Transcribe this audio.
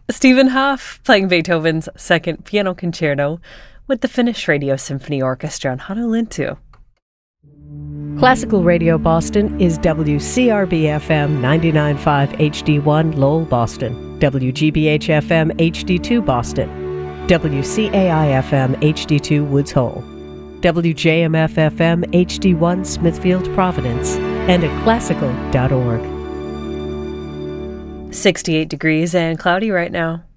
Stephen Hoff playing Beethoven's Second Piano Concerto with the Finnish Radio Symphony Orchestra on Hannu-Lintu. Classical Radio Boston is WCRB-FM 99.5 HD1 Lowell, Boston, WGBH-FM HD2 Boston, WCAI-FM HD2 Woods Hole, WJMF-FM HD1 Smithfield, Providence, and at classical.org. 68 degrees and cloudy right now.